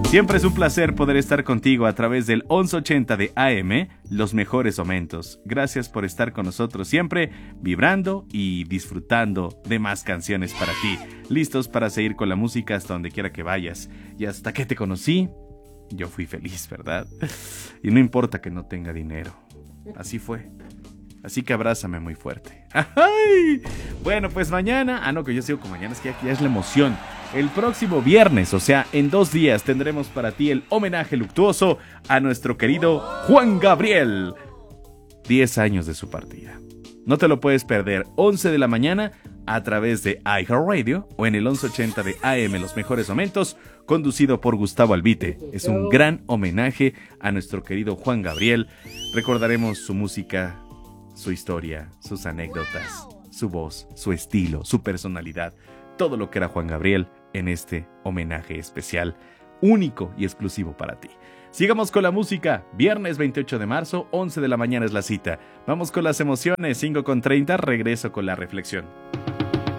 Siempre es un placer poder estar contigo a través del 1180 de AM, los mejores momentos. Gracias por estar con nosotros siempre, vibrando y disfrutando de más canciones para ti. Listos para seguir con la música hasta donde quiera que vayas. Y hasta que te conocí, yo fui feliz, ¿verdad? Y no importa que no tenga dinero. Así fue. Así que abrázame muy fuerte. ¡Ay! Bueno, pues mañana... no, que yo sigo con mañana, es que aquí ya es la emoción. El próximo viernes, o sea, en 2 días, tendremos para ti el homenaje luctuoso a nuestro querido Juan Gabriel. 10 años de su partida. No te lo puedes perder, 11 de la mañana, a través de iHeartRadio o en el 1180 de AM, los mejores momentos, conducido por Gustavo Albite. Es un gran homenaje a nuestro querido Juan Gabriel. Recordaremos su música, su historia, sus anécdotas, su voz, su estilo, su personalidad, todo lo que era Juan Gabriel en este homenaje especial, único y exclusivo para ti. Sigamos con la música. Viernes 28 de marzo, 11 de la mañana es la cita. Vamos con las emociones, 5:30, regreso con la reflexión.